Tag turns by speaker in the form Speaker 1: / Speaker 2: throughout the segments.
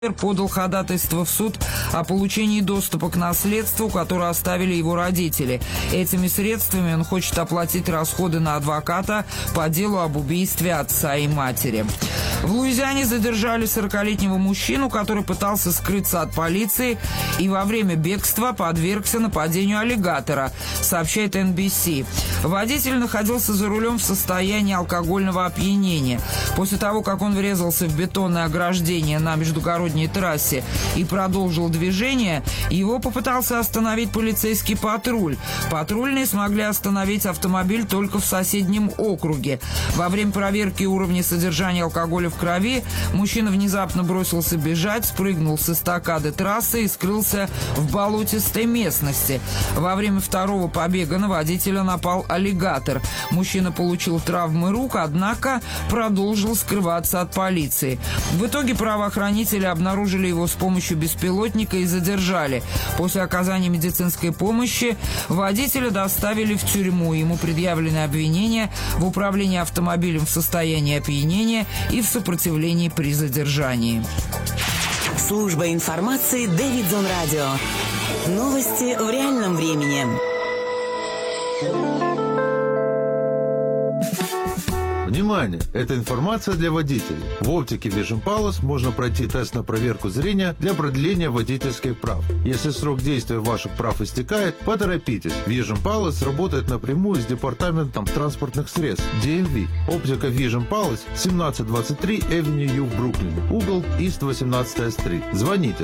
Speaker 1: подал ходатайство в суд о получении доступа к наследству, которое оставили его родители. Этими средствами он хочет оплатить расходы на адвоката по делу об убийстве отца и матери. В Луизиане задержали 40-летнего мужчину, который пытался скрыться от полиции и во время бегства подвергся нападению аллигатора, сообщает NBC. Водитель находился за рулем в состоянии алкогольного опьянения. После того, как он врезался в бетонное ограждение на междугородней трассе и продолжил движение, его попытался остановить полицейский патруль. Патрульные смогли остановить автомобиль только в соседнем округе. Во время проверки уровня содержания алкоголя в крови мужчина внезапно бросился бежать, спрыгнул с эстакады трассы и скрылся в болотистой местности. Во время второго побега на водителя напал аллигатор. Мужчина получил травмы рук, однако продолжил скрываться от полиции. В итоге правоохранители обнаружили его с помощью беспилотника и задержали. После оказания медицинской помощи водителя доставили в тюрьму. Ему предъявлены обвинения в управлении автомобилем в состоянии опьянения и в сопротивлении при задержании.
Speaker 2: Служба информации Дэвидсон Радио. Новости в реальном времени.
Speaker 3: Внимание! Это информация для водителей. В оптике Vision Palace можно пройти тест на проверку зрения для продления водительских прав. Если срок действия ваших прав истекает, поторопитесь. Vision Palace работает напрямую с департаментом транспортных средств DMV. Оптика Vision Palace 1723 Avenue U в Бруклине. Угол East 18 Street. Звоните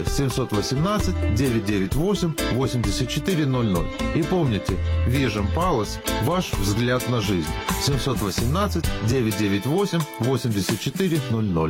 Speaker 3: 718-998-8400. И помните, Vision Palace – ваш взгляд на жизнь. 718-998-8400.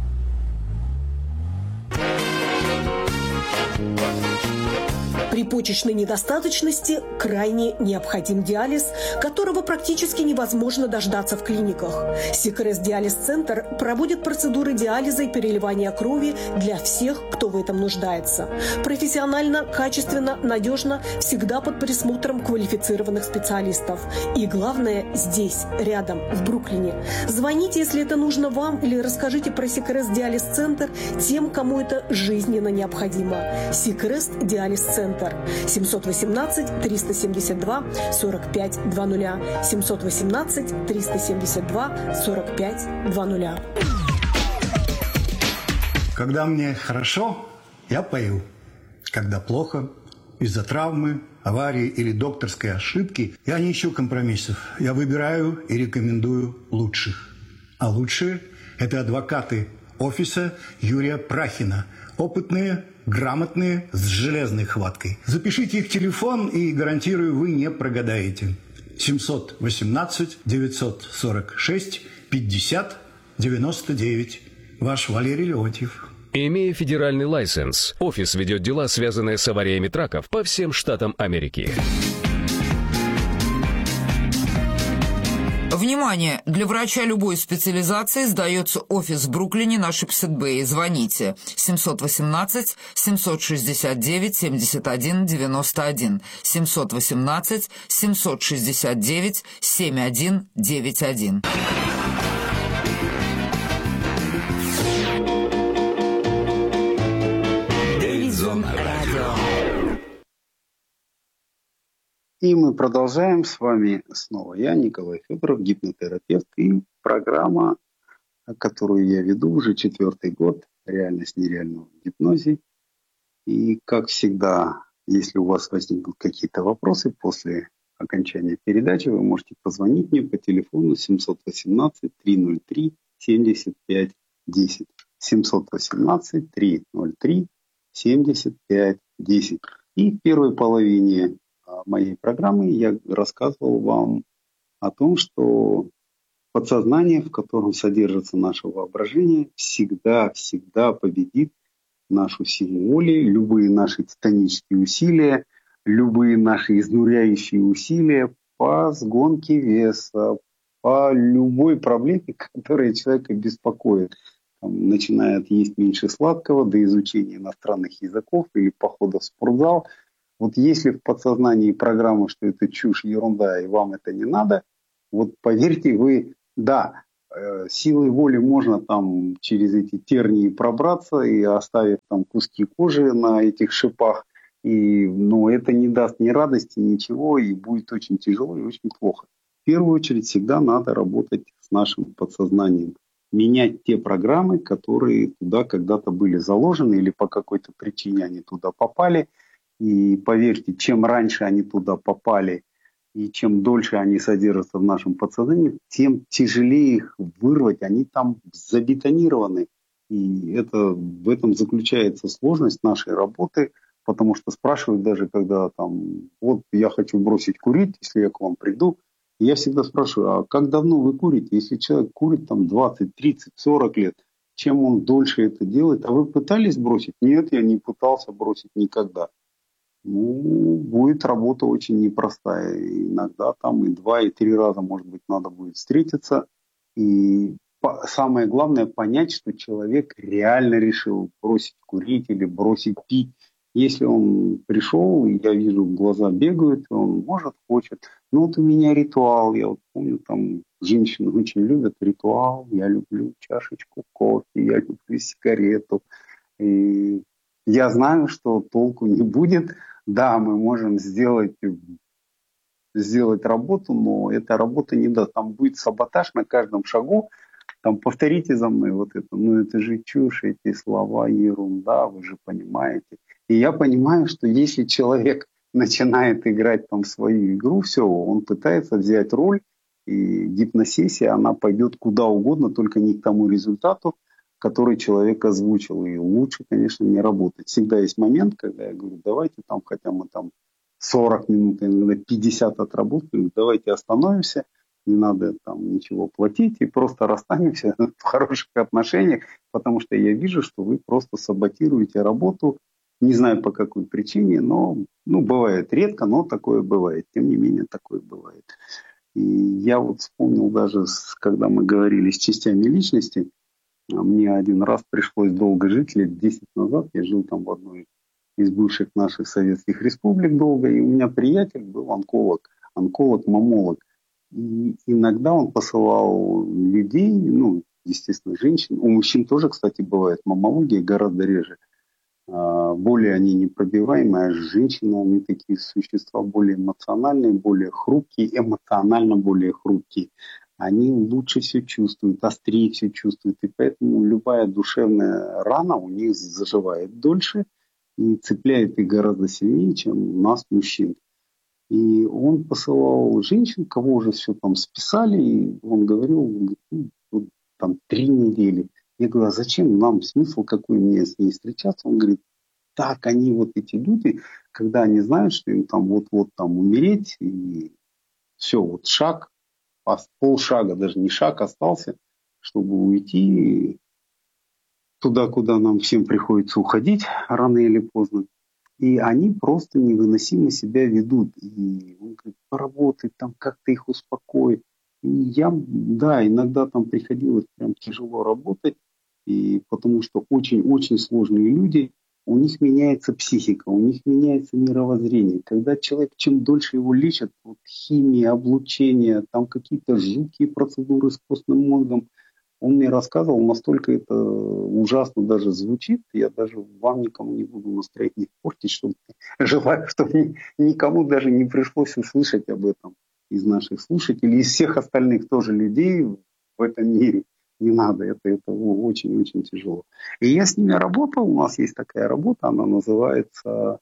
Speaker 4: При почечной недостаточности крайне необходим диализ, которого практически невозможно дождаться в клиниках. Сикрест Диализ-центр проводит процедуры диализа и переливания крови для всех, кто в этом нуждается. Профессионально, качественно, надежно, всегда под присмотром квалифицированных специалистов. И главное, здесь, рядом, в Бруклине. Звоните, если это нужно вам, или расскажите про Сикрест Диализ-центр тем, кому это жизненно необходимо. Сикрест Диализ-центр. 718-372-4520. 718-372-4520.
Speaker 5: Когда мне хорошо, я пою. Когда плохо, из-за травмы, аварии или докторской ошибки, я не ищу компромиссов. Я выбираю и рекомендую лучших. А лучшие – это адвокаты офиса Юрия Прахина. Опытные, грамотные, с железной хваткой. Запишите их телефон, и, гарантирую, вы не прогадаете. 718-946-50-99. Ваш Валерий Леонтьев.
Speaker 6: Имея федеральный лайсенс, офис ведет дела, связанные с авариями траков по всем штатам Америки.
Speaker 1: Внимание! Для врача любой специализации сдается офис в Бруклине на Шипсет-Бэй. Звоните 718-769-7191. 718-769-7191.
Speaker 2: Дэвидсон Радио.
Speaker 7: И мы продолжаем. С вами снова я, Николай Федоров, гипнотерапевт, и программа, которую я веду уже 4-й год, «Реальность нереального в гипнозе». И, как всегда, если у вас возникнут какие-то вопросы после окончания передачи, вы можете позвонить мне по телефону 718-303-7510. 718-303-7510. И в первой половине моей программы я рассказывал вам о том, что подсознание, в котором содержится наше воображение, всегда победит нашу силу воли, любые наши титанические усилия, любые наши изнуряющие усилия по сгонке веса, по любой проблеме, которая человека беспокоит. Начиная от есть меньше сладкого, до изучения иностранных языков или похода в спортзал. Вот если в подсознании программа, что это чушь, ерунда, и вам это не надо, вот поверьте, вы, да, Силой воли можно там через эти тернии пробраться и оставить там куски кожи на этих шипах. Но это не даст ни радости, ничего, и будет очень тяжело и очень плохо. В первую очередь всегда надо работать с нашим подсознанием. Менять те программы, которые туда когда-то были заложены или по какой-то причине они туда попали. И поверьте, чем раньше они туда попали, и чем дольше они содержатся в нашем подсознании, тем тяжелее их вырвать. Они там забетонированы. И в этом заключается сложность нашей работы, потому что спрашивают даже, когда там, вот я хочу бросить курить, если я к вам приду, я всегда спрашиваю, а как давно вы курите? Если человек курит там 20, 30, 40 лет, чем он дольше это делает? А вы пытались бросить? Нет, я не пытался бросить никогда. Будет работа очень непростая. Иногда там и 2, и 3 раза, может быть, надо будет встретиться. И самое главное понять, что человек реально решил бросить курить или бросить пить. Если он пришел, и я вижу, глаза бегают, он может, хочет. Вот у меня ритуал. Я вот помню, там женщины очень любят ритуал. Я люблю чашечку кофе, я люблю сигарету. И я знаю, что толку не будет. Да, мы можем сделать работу, но эта работа не даст. Там будет саботаж на каждом шагу. Там повторите за мной вот это. Это же чушь, эти слова, ерунда, вы же понимаете. И я понимаю, что если человек начинает играть там свою игру, все, он пытается взять роль, и гипносессия, она пойдет куда угодно, только не к тому результату, который человек озвучил. И лучше, конечно, не работать. Всегда есть момент, когда я говорю, давайте там, хотя мы там 40 минут, иногда 50 отработали, давайте остановимся, не надо там ничего платить и просто расстанемся в хороших отношениях, потому что я вижу, что вы просто саботируете работу, не знаю по какой причине, но бывает редко, но такое бывает. Тем не менее, такое бывает. И я вот вспомнил даже, когда мы говорили с частями личности, мне один раз пришлось долго жить, лет 10 назад. Я жил там в одной из бывших наших советских республик долго. И у меня приятель был онколог-мамолог. И иногда он посылал людей, естественно, женщин. У мужчин тоже, кстати, бывает маммология, гораздо реже. Более они непробиваемые, а женщины, они такие существа более эмоциональные, более хрупкие, эмоционально более хрупкие. Они лучше все чувствуют, острее все чувствуют. И поэтому любая душевная рана у них заживает дольше и цепляет их гораздо сильнее, чем у нас, мужчин. И он посылал женщин, кого уже все там списали, и он говорил, там 3 недели. Я говорю, а зачем нам, смысл какой мне с ней встречаться? Он говорит, так они вот эти люди, когда они знают, что им там вот-вот там умереть, и все, вот шаг, полшага, даже не шаг остался, чтобы уйти туда, куда нам всем приходится уходить рано или поздно. И они просто невыносимо себя ведут. И он говорит, поработай там, как-то их успокой. И иногда там приходилось прям тяжело работать, и потому что очень-очень сложные люди, у них меняется психика, у них меняется мировоззрение. Когда человек, чем дольше его лечат, вот химия, облучение, там какие-то жуткие процедуры с костным мозгом, он мне рассказывал, настолько это ужасно даже звучит, я даже вам никому не буду настроение портить, чтобы желаю, чтобы никому даже не пришлось услышать об этом из наших слушателей, из всех остальных тоже людей в этом мире. Не надо, это очень-очень тяжело. И я с ними работал, у нас есть такая работа, она называется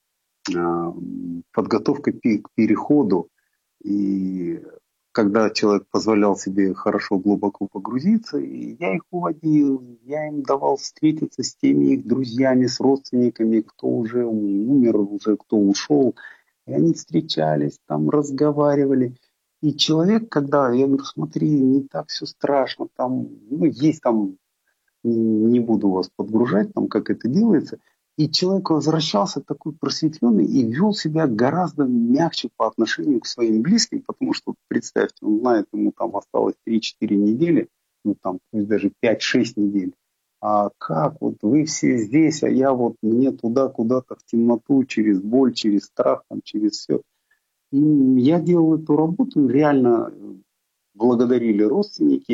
Speaker 7: подготовка к переходу. И когда человек позволял себе хорошо, глубоко погрузиться, и я их уводил, я им давал встретиться с теми их друзьями, с родственниками, кто уже умер, уже кто ушел. И они встречались, там разговаривали. И человек, когда, я говорю, смотри, не так все страшно, там, есть там, не буду вас подгружать, там, как это делается. И человек возвращался такой просветленный и вел себя гораздо мягче по отношению к своим близким, потому что, представьте, он знает, ему там осталось 3-4 недели, там, пусть даже 5-6 недель. А как, вот вы все здесь, а я вот мне туда куда-то в темноту, через боль, через страх, там, через все. И я делал эту работу, реально благодарили родственники.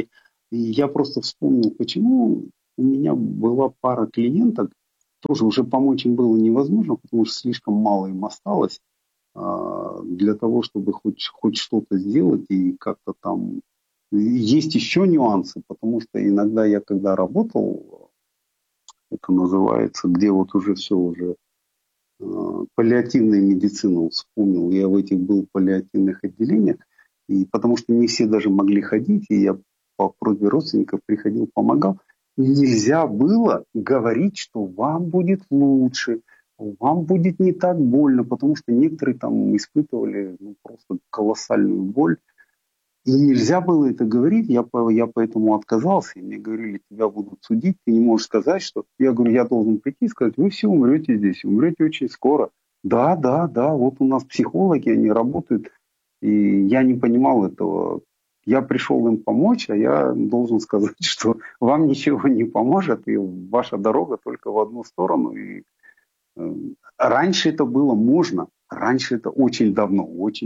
Speaker 7: И я просто вспомнил, почему у меня была пара клиенток, тоже уже помочь им было невозможно, потому что слишком мало им осталось для того, чтобы хоть что-то сделать и как-то там... Есть еще нюансы, потому что иногда я, когда работал, это называется, где вот уже все уже паллиативная медицина, вспомнил, я в этих был паллиативных отделениях, и потому что не все даже могли ходить, и я по просьбе родственников приходил, помогал. Нельзя было говорить, что вам будет лучше, вам будет не так больно, потому что некоторые там испытывали просто колоссальную боль. И нельзя было это говорить, я поэтому отказался, и мне говорили, тебя будут судить, ты не можешь сказать, что... Я говорю, я должен прийти и сказать, вы все умрете здесь, умрете очень скоро. Да, вот у нас психологи, они работают, и я не понимал этого. Я пришел им помочь, а я должен сказать, что вам ничего не поможет, и ваша дорога только в одну сторону. И раньше это было можно, раньше это очень давно,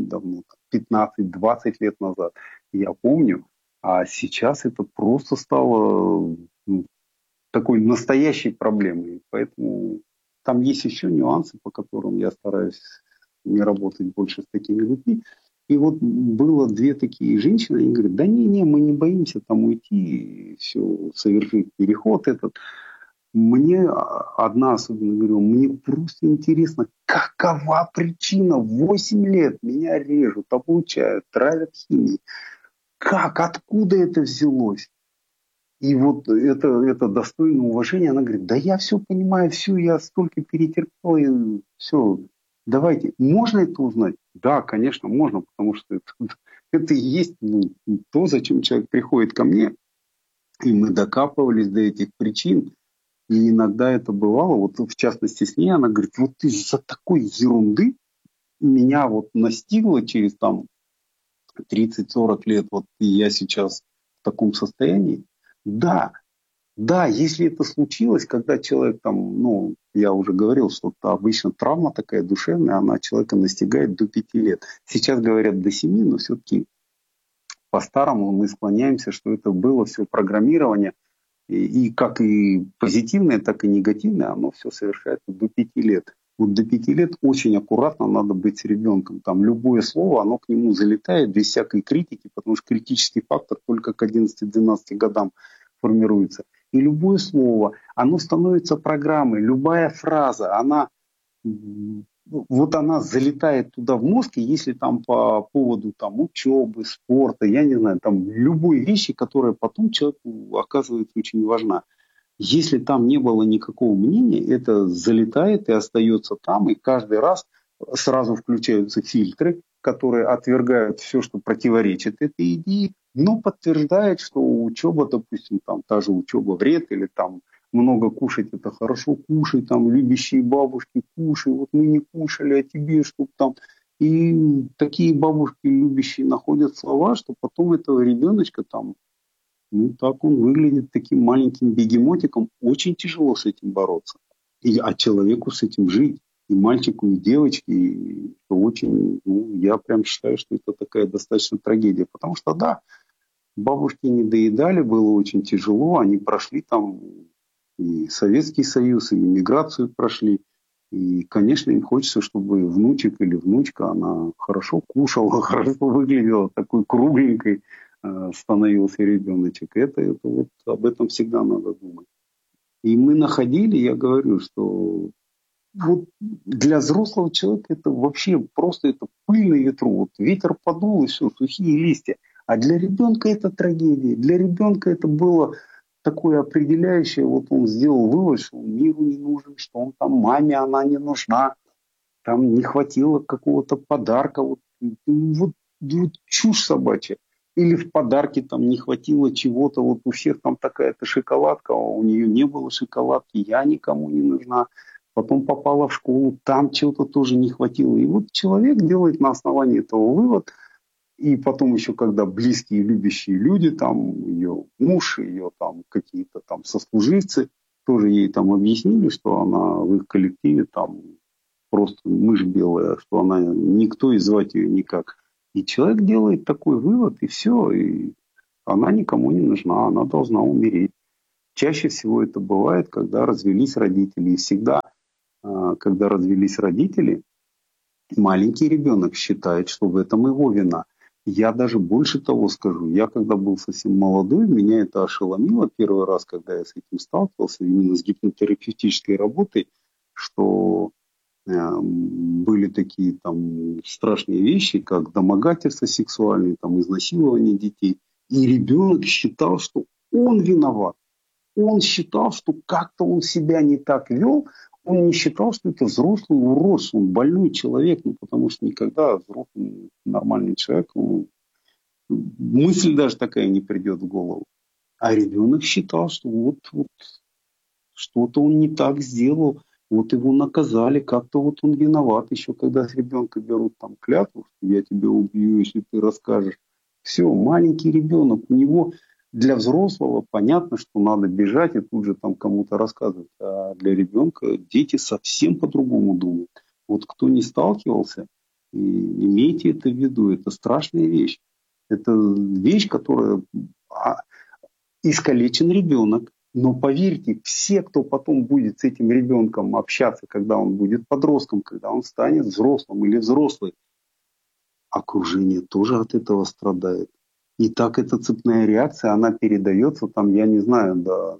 Speaker 7: 15-20 лет назад, я помню, а сейчас это просто стало такой настоящей проблемой. Поэтому там есть еще нюансы, по которым я стараюсь не работать больше с такими людьми. И вот было две такие женщины, они говорят, да не, мы не боимся там уйти, все, совершить переход этот. Мне одна особенно говорила, мне просто интересно, какова причина? 8 лет меня режут, облучают, травят химией. Как? Откуда это взялось? И вот это достойно уважения. Она говорит, да я все понимаю, все, я столько перетерпел, и все. Давайте, можно это узнать? Да, конечно, можно, потому что это и есть то, зачем человек приходит ко мне. И мы докапывались до этих причин. И иногда это бывало, вот в частности с ней, она говорит, вот из-за такой ерунды меня вот настигло через там 30-40 лет, вот и я сейчас в таком состоянии. Да, если это случилось, когда человек там, я уже говорил, что обычно травма такая душевная, она человека настигает до 5 лет. Сейчас говорят до 7, но все-таки по-старому мы склоняемся, что это было все программирование. И как и позитивное, так и негативное, оно все совершается до 5 лет. Вот до 5 лет очень аккуратно надо быть с ребенком. Там любое слово, оно к нему залетает без всякой критики, потому что критический фактор только к 11-12 годам формируется. И любое слово, оно становится программой. Любая фраза, она залетает туда в мозг, и если там по поводу учебы, спорта, я не знаю, там любой вещи, которая потом человеку оказывается очень важна. Если там не было никакого мнения, это залетает и остается там, и каждый раз сразу включаются фильтры, которые отвергают все, что противоречит этой идее, но подтверждает, что учеба, допустим, там та же учеба вред, или там много кушать это хорошо, кушай, там любящие бабушки, кушай, вот мы не кушали, а тебе чтоб там. И такие бабушки любящие находят слова, что потом этого ребеночка там, так он выглядит таким маленьким бегемотиком, очень тяжело с этим бороться. А человеку с этим жить, и мальчику, и девочке, и очень, я прям считаю, что это такая достаточно трагедия. Потому что, да, бабушки не доедали, было очень тяжело, они прошли там и Советский Союз, и иммиграцию прошли. И, конечно, им хочется, чтобы внучек или внучка, она хорошо кушала, хорошо выглядела, такой кругленькой становился ребеночек. Это вот об этом всегда надо думать. И мы находили, я говорю, что вот для взрослого человека это вообще просто это пыль на ветру. Вот ветер подул и все, сухие листья. А для ребенка это трагедия. Для ребенка это было такое определяющее. Вот он сделал вывод, что он миру не нужен, что он там маме она не нужна. Там не хватило какого-то подарка. Вот чушь собачья. Или в подарке там не хватило чего-то. Вот у всех там такая-то шоколадка, а у нее не было шоколадки. Я никому не нужна. Потом попала в школу, там чего-то тоже не хватило. И вот человек делает на основании этого вывод. И потом еще, когда близкие, любящие люди, там ее муж, ее там какие-то там сослуживцы, тоже ей там объяснили, что она в их коллективе там просто мышь белая, что она никто и звать ее никак. И человек делает такой вывод, и все. Она никому не нужна, она должна умереть. Чаще всего это бывает, когда развелись родители. И всегда, когда развелись родители, маленький ребенок считает, что в этом его вина. Я даже больше того скажу. Я когда был совсем молодой, меня это ошеломило первый раз, когда я с этим сталкивался, именно с гипнотерапевтической работой, что были такие там страшные вещи, как домогательства сексуальные, там, изнасилование детей. И ребенок считал, что он виноват. Он считал, что как-то он себя не так вел. Он не считал, что это взрослый урод, что он больной человек. Ну, потому что никогда взрослый нормальный человек, мысль даже такая не придет в голову. А ребенок считал, что вот что-то он не так сделал. Вот его наказали, как-то вот он виноват. Еще когда с ребенка берут там клятву, что я тебя убью, если ты расскажешь. Все, маленький ребенок, у него для взрослого понятно, что надо бежать и тут же там кому-то рассказывать. А для ребенка дети совсем по-другому думают. Вот кто не сталкивался, имейте это в виду, это страшная вещь. Это вещь, которая искалечен ребенок. Но поверьте, все, кто потом будет с этим ребенком общаться, когда он будет подростком, когда он станет взрослым или взрослой, окружение тоже от этого страдает. И так эта цепная реакция, она передается там, я не знаю,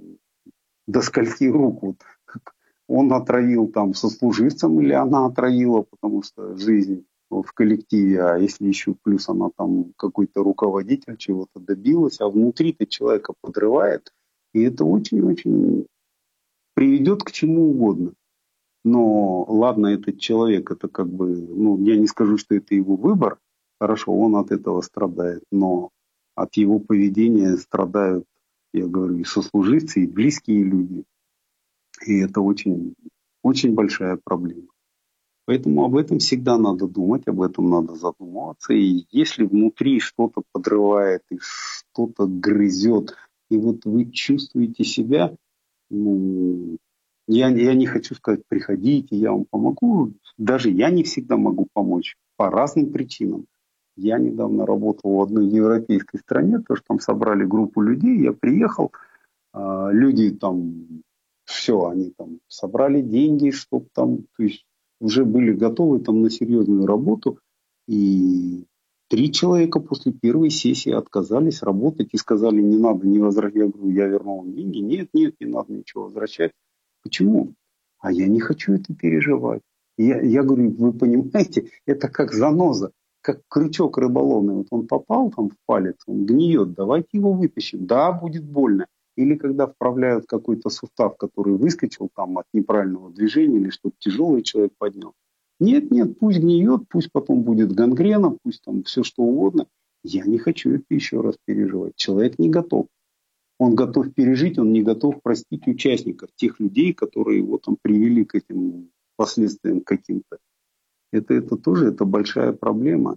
Speaker 7: до скольки рук. Вот, он отравил там сослуживцам или она отравила, потому что жизнь в коллективе, а если еще плюс она там какой-то руководитель чего-то добилась, а внутри-то человека подрывает, и это очень-очень приведет к чему угодно. Но ладно, этот человек, это как бы, я не скажу, что это его выбор, хорошо, он от этого страдает, но от его поведения страдают, я говорю, и сослуживцы, и близкие люди. И это очень, очень большая проблема. Поэтому об этом всегда надо думать, об этом надо задумываться. И если внутри что-то подрывает и что-то грызет, и вот вы чувствуете себя, я не хочу сказать, приходите, я вам помогу. Даже я не всегда могу помочь по разным причинам. Я недавно работал в одной европейской стране, тоже там собрали группу людей, я приехал, люди там, все, они там собрали деньги, чтобы там, то есть уже были готовы там на серьезную работу, и 3 человека после первой сессии отказались работать и сказали, не надо, не возвращать. Я говорю, я вернул вам деньги. Нет, не надо ничего возвращать. Почему? А я не хочу это переживать. Я говорю, вы понимаете, это как заноза, как крючок рыболовный. Вот он попал там в палец, он гниет, давайте его вытащим. Да, будет больно. Или когда вправляют какой-то сустав, который выскочил там от неправильного движения или что-то тяжелое человек поднял. Нет, пусть гниет, пусть потом будет гангрена, пусть там все что угодно. Я не хочу это еще раз переживать. Человек не готов. Он готов пережить, он не готов простить участников, тех людей, которые его там привели к этим последствиям каким-то. Это тоже это большая проблема.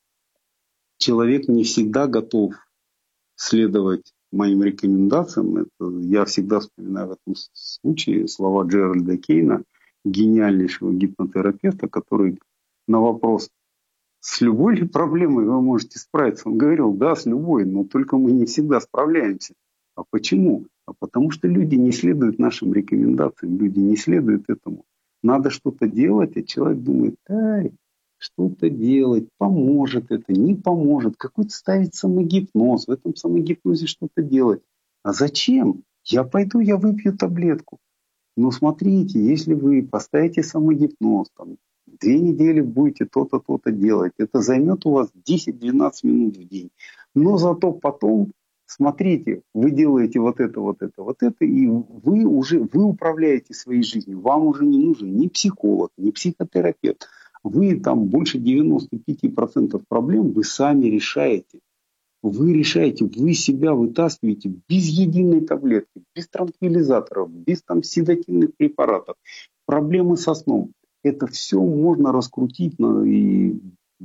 Speaker 7: Человек не всегда готов следовать моим рекомендациям. Я всегда вспоминаю в этом случае слова Джеральда Кейна, гениальнейшего гипнотерапевта, который на вопрос, с любой ли проблемой вы можете справиться, он говорил, да, с любой, но только мы не всегда справляемся. А почему? А потому что люди не следуют нашим рекомендациям, люди не следуют этому. Надо что-то делать, а человек думает, что-то делать, поможет это, не поможет, какой-то ставить самогипноз, в этом самогипнозе что-то делать. А зачем? Я пойду, я выпью таблетку. Но смотрите, если вы поставите самогипноз, там, 2 недели будете то-то, то-то делать, это займет у вас 10-12 минут в день. Но зато потом, смотрите, вы делаете вот это, и вы управляете своей жизнью. Вам уже не нужен ни психолог, ни психотерапевт. Вы там больше 95% проблем вы сами решаете. Вы решаете, вы себя вытаскиваете без единой таблетки, без транквилизаторов, без там седативных препаратов. Проблемы со сном. Это все можно раскрутить, и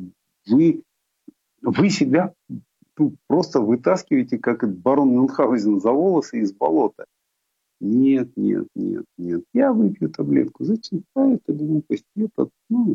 Speaker 7: вы себя просто вытаскиваете, как барон Мюнхгаузен, за волосы из болота. Нет. Я выпью таблетку. Зачем? Это глупость.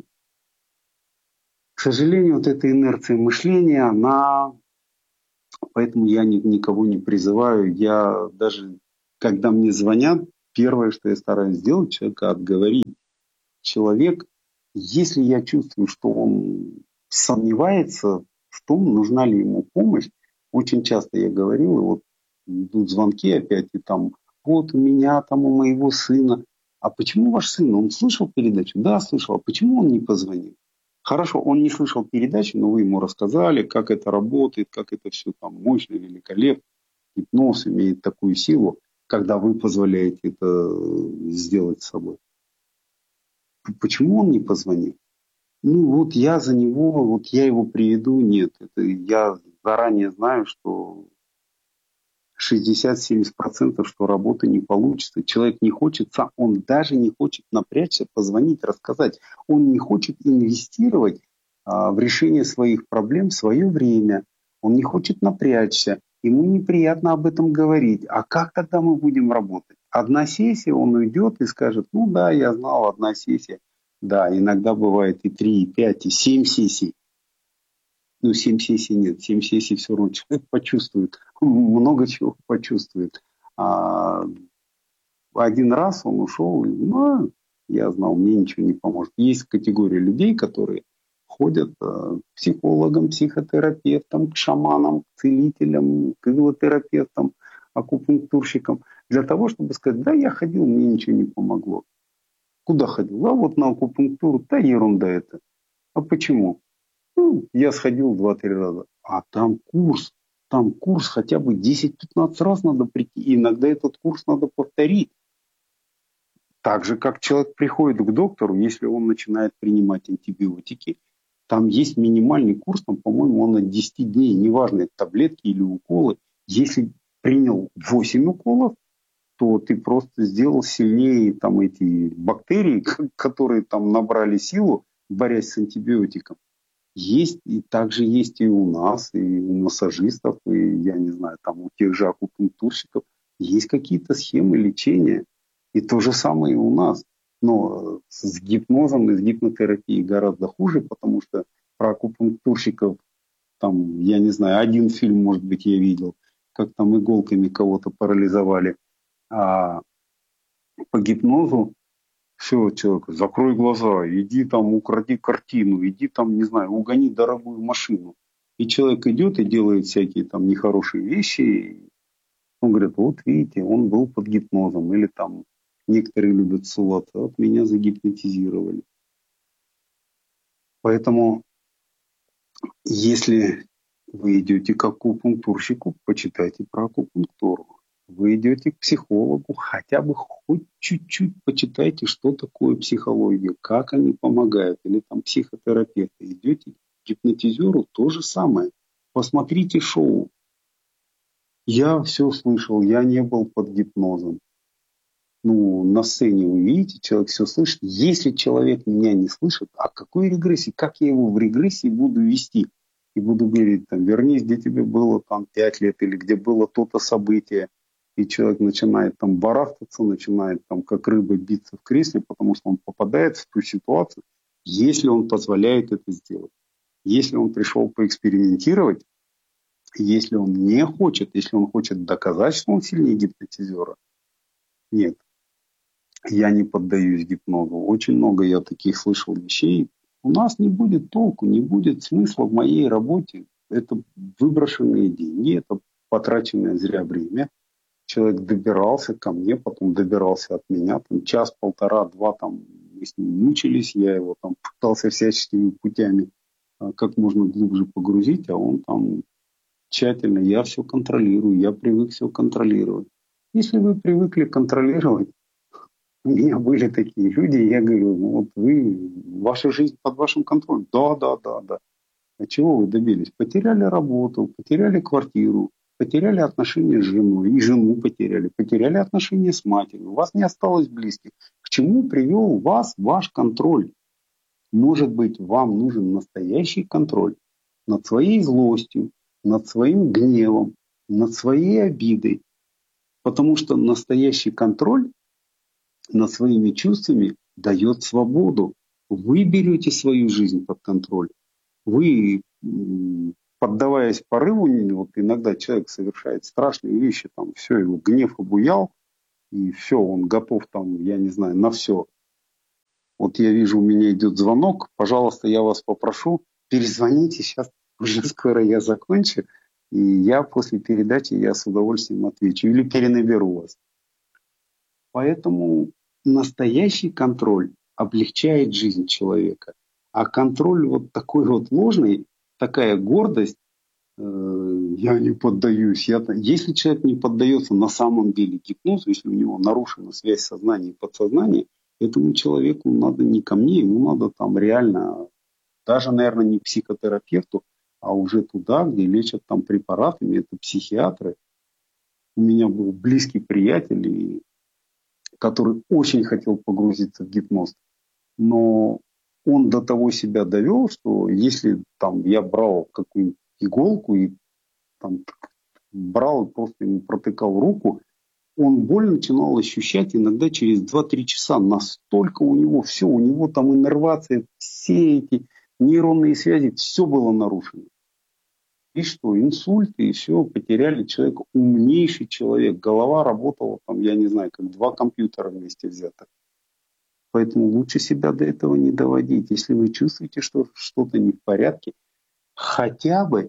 Speaker 7: К сожалению, вот эта инерция мышления, она Поэтому я никого не призываю. Я даже, когда мне звонят, первое, что я стараюсь сделать, человека отговорить. Человек, если я чувствую, что он сомневается в том, нужна ли ему помощь, очень часто я говорил, и вот идут звонки опять, и там, вот у меня, там у моего сына. А почему ваш сын? Он слышал передачу? Да, слышал. А почему он не позвонил? Хорошо, он не слышал передачи, но вы ему рассказали, как это работает, как это все там мощно, великолепно. Гипноз имеет такую силу, когда вы позволяете это сделать с собой. Почему он не позвонил? Ну вот я за него, вот я его приведу. Нет, это я заранее знаю, что 60-70%, что работы не получится. Человек не хочет сам, он даже не хочет напрячься, позвонить, рассказать. Он не хочет инвестировать в решение своих проблем свое время. Он не хочет напрячься. Ему неприятно об этом говорить. А как тогда мы будем работать? Одна сессия, он уйдет и скажет, ну да, я знал, одна сессия. Да, иногда бывает и 3, и 5, и 7 сессий. Ну, 7 сессий нет. 7 сессий все равно человек почувствует. Много чего почувствует. А один раз он ушел, и, ну, я знал, мне ничего не поможет. Есть категория людей, которые ходят к психологам, психотерапевтам, к шаманам, к целителям, к иглотерапевтам, акупунктурщикам, для того, чтобы сказать, да, я ходил, мне ничего не помогло. Куда ходил? А вот на акупунктуру, да ерунда это. А почему? Ну, я сходил 2-3 раза. А там курс хотя бы 10-15 раз надо прийти. И иногда этот курс надо повторить. Так же, как человек приходит к доктору, если он начинает принимать антибиотики, там есть минимальный курс, там, по-моему, он от 10 дней, неважно, это таблетки или уколы. Если принял 8 уколов, то ты просто сделал сильнее там эти бактерии, которые там набрали силу, борясь с антибиотиком. Есть, и также есть и у нас, и у массажистов, и, я не знаю, там у тех же акупунктурщиков есть какие-то схемы лечения. И то же самое и у нас. Но с гипнозом и с гипнотерапией гораздо хуже, потому что про акупунктурщиков, там, я не знаю, один фильм, может быть, я видел, как там иголками кого-то парализовали. А по гипнозу все, человек, закрой глаза, иди там укради картину, иди там, не знаю, угони дорогую машину. И человек идет и делает всякие там нехорошие вещи. И он говорит, вот видите, он был под гипнозом. Или там некоторые любят ссылаться, вот меня загипнотизировали. Поэтому, если вы идете к акупунктурщику, почитайте про акупунктуру. Вы идете к психологу, хотя бы хоть чуть-чуть почитайте, что такое психология, как они помогают, или там психотерапевты. Идете к гипнотизеру, то же самое. Посмотрите шоу. Я все слышал, я не был под гипнозом. Ну, на сцене вы видите, человек все слышит. Если человек меня не слышит, о какой регрессии? Как я его в регрессии буду вести? И буду говорить, там, вернись, где тебе было там 5 лет, или где было то-то событие. И человек начинает там барахтаться, начинает там как рыба биться в кресле, потому что он попадает в ту ситуацию, если он позволяет это сделать. Если он пришел поэкспериментировать, если он не хочет, если он хочет доказать, что он сильнее гипнотизера, нет. Я не поддаюсь гипнозу. Очень много я таких слышал вещей. У нас не будет толку, не будет смысла в моей работе. Это выброшенные деньги, это потраченное зря время. Человек добирался ко мне, потом добирался от меня. Там, час, полтора, два там мы с ним мучились. Я его там пытался всяческими путями как можно глубже погрузить, а он там тщательно. Я все контролирую, я привык все контролировать. Если вы привыкли контролировать, у меня были такие люди, я говорю, ну вот ваша жизнь под вашим контролем. Да. А чего вы добились? Потеряли работу, потеряли квартиру, потеряли отношения с женой, и жену потеряли отношения с матерью. У вас не осталось близких. К чему привел вас ваш контроль? Может быть, вам нужен настоящий контроль над своей злостью, над своим гневом, над своей обидой. Потому что настоящий контроль над своими чувствами дает свободу. Вы берете свою жизнь под контроль. Вы поддаваясь порыву, вот иногда человек совершает страшные вещи, там все, его гнев обуял, и все, он готов там, я не знаю, на все. Вот я вижу, у меня идет звонок, пожалуйста, я вас попрошу, перезвоните, сейчас уже скоро я закончу, и я после передачи я с удовольствием отвечу или перенаберу вас. Поэтому настоящий контроль облегчает жизнь человека, а контроль вот такой вот ложный, такая гордость, я не поддаюсь. Если человек не поддается на самом деле гипнозу, если у него нарушена связь сознания и подсознания, этому человеку надо не ко мне, ему надо там реально, даже, наверное, не к психотерапевту, а уже туда, где лечат там препаратами, это психиатры. У меня был близкий приятель, который очень хотел погрузиться в гипноз, но он до того себя довел, что если там я брал какую-нибудь иголку и там брал, просто ему протыкал руку, он боль начинал ощущать иногда через 2-3 часа. Настолько у него все, у него там иннервация, все эти нейронные связи, все было нарушено. И что, инсульт, и все, потеряли человека, умнейший человек. Голова работала там, я не знаю, как 2 компьютера вместе взятых. Поэтому лучше себя до этого не доводить. Если вы чувствуете, что что-то не в порядке, хотя бы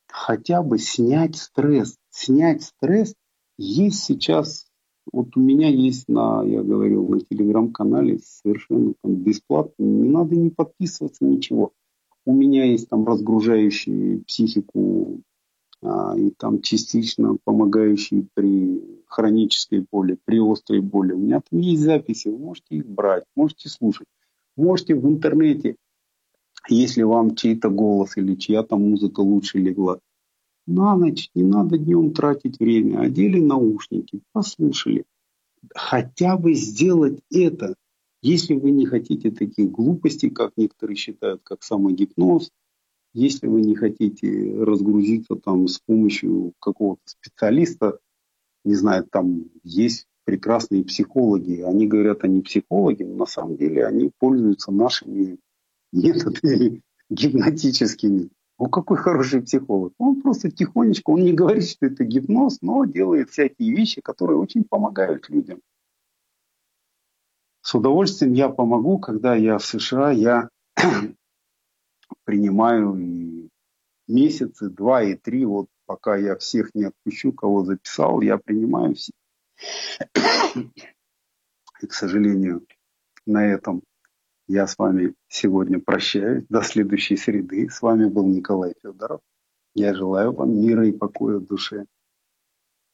Speaker 7: снять стресс. Снять стресс есть сейчас, вот у меня есть я говорил, на телеграм-канале совершенно там бесплатно, не надо не подписываться, ничего. У меня есть там разгружающие психику и там частично помогающие при хронической боли, при острой боли. У меня там есть записи, вы можете их брать, можете слушать. Можете в интернете, если вам чей-то голос или чья-то музыка лучше легла, на ночь не надо днем тратить время, одели наушники, послушали. Хотя бы сделать это, если вы не хотите таких глупостей, как некоторые считают, как самогипноз, если вы не хотите разгрузиться там с помощью какого-то специалиста, не знаю, там есть прекрасные психологи, они говорят, они психологи, но на самом деле они пользуются нашими методами гипнотическими. Ну, какой хороший психолог. Он просто тихонечко, он не говорит, что это гипноз, но делает всякие вещи, которые очень помогают людям. С удовольствием я помогу, когда я в США, я принимаю и месяцы, 2 и 3, вот пока я всех не отпущу, кого записал, я принимаю всех. И, к сожалению, на этом я с вами сегодня прощаюсь. До следующей среды. С вами был Николай Федоров. Я желаю вам мира и покоя в душе.